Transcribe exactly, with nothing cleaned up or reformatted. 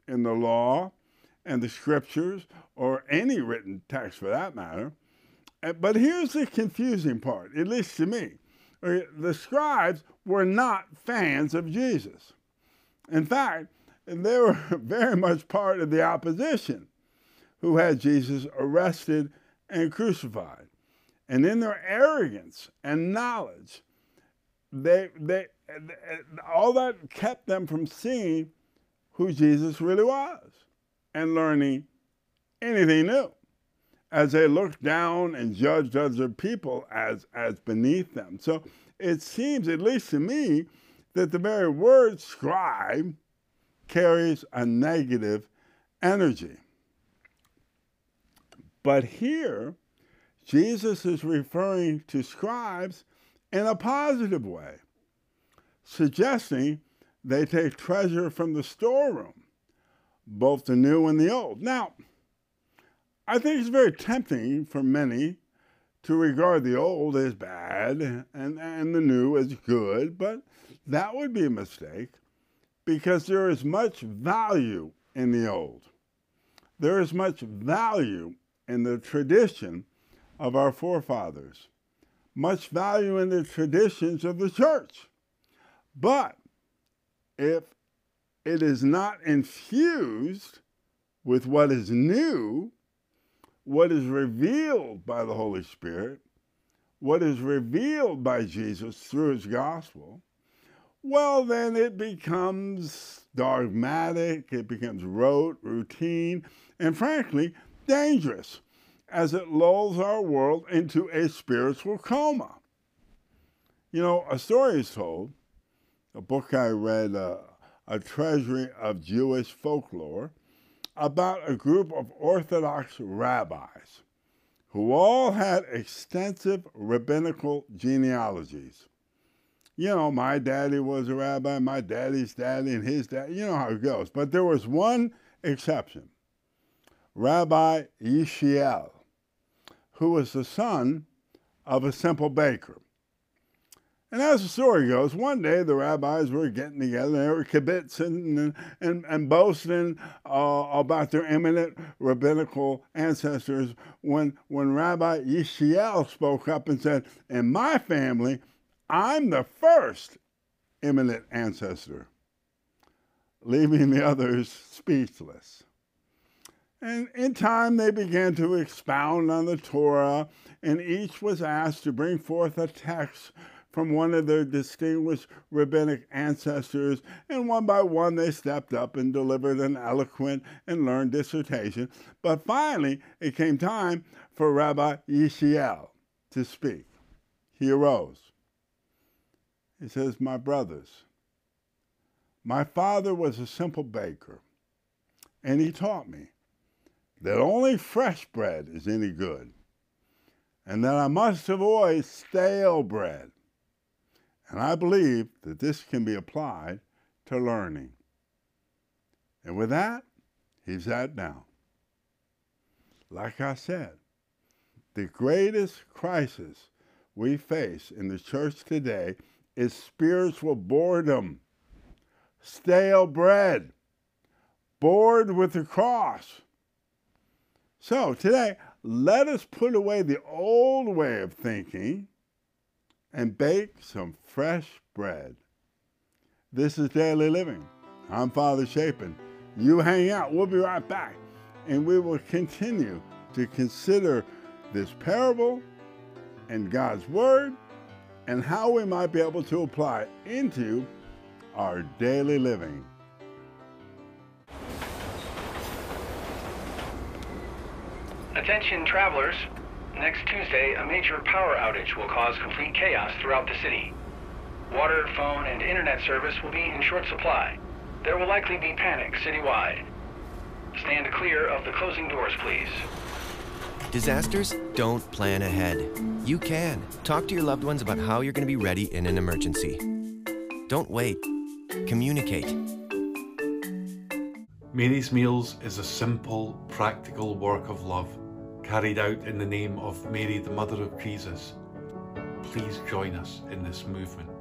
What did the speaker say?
in the law and the scriptures, or any written text for that matter. But here's the confusing part, at least to me. The scribes were not fans of Jesus. In fact, they were very much part of the opposition who had Jesus arrested and crucified. And in their arrogance and knowledge, they, they, all that kept them from seeing who Jesus really was and learning anything new, as they looked down and judged other people as, as beneath them. So it seems, at least to me, that the very word scribe carries a negative energy. But here, Jesus is referring to scribes in a positive way, suggesting they take treasure from the storeroom, both the new and the old. Now, I think it's very tempting for many to regard the old as bad and, and the new as good, but that would be a mistake because there is much value in the old. There is much value in the tradition of our forefathers, much value in the traditions of the church. But if it is not infused with what is new, what is revealed by the Holy Spirit, what is revealed by Jesus through his gospel, well, then it becomes dogmatic, it becomes rote, routine, and frankly, dangerous, as it lulls our world into a spiritual coma. You know, a story is told, a book I read, uh, A Treasury of Jewish Folklore, about a group of Orthodox rabbis who all had extensive rabbinical genealogies. You know, my daddy was a rabbi, my daddy's daddy, and his dad, you know how it goes. But there was one exception, Rabbi Yishiel, who was the son of a simple baker. And as the story goes, one day the rabbis were getting together, they were kibitzing and, and, and boasting uh, about their eminent rabbinical ancestors when, when Rabbi Yishiel spoke up and said, in my family, I'm the first eminent ancestor, leaving the others speechless. And in time, they began to expound on the Torah, and each was asked to bring forth a text from one of their distinguished rabbinic ancestors, and one by one they stepped up and delivered an eloquent and learned dissertation. But finally, it came time for Rabbi Yishiel to speak. He arose. He says, my brothers, my father was a simple baker, and he taught me that only fresh bread is any good, and that I must avoid stale bread. And I believe that this can be applied to learning. And with that, he sat down. Like I said, the greatest crisis we face in the church today is spiritual boredom, stale bread, bored with the cross. So today, let us put away the old way of thinking and bake some fresh bread. This is Daily Living. I'm Father Chapin. You hang out. We'll be right back, and we will continue to consider this parable and God's Word and how we might be able to apply it into our daily living. Attention travelers. Next Tuesday, a major power outage will cause complete chaos throughout the city. Water, phone, and internet service will be in short supply. There will likely be panic citywide. Stand clear of the closing doors, please. Disasters don't plan ahead. You can. Talk to your loved ones about how you're going to be ready in an emergency. Don't wait. Communicate. Mary's Meals is a simple, practical work of love carried out in the name of Mary, the Mother of Jesus. Please join us in this movement.